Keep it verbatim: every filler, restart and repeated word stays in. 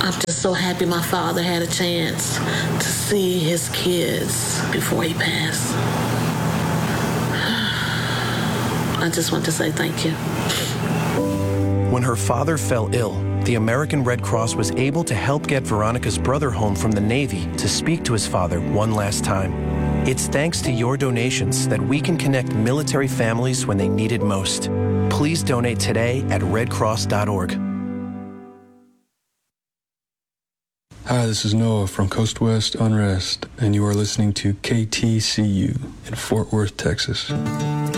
I'm just so happy my father had a chance to see his kids before he passed. I just want to say thank you. When her father fell ill, the American Red Cross was able to help get Veronica's brother home from the Navy to speak to his father one last time. It's thanks to your donations that we can connect military families when they need it most. Please donate today at red cross dot org. Hi, this is Noah from Coast West Unrest, and you are listening to K T C U in Fort Worth, Texas.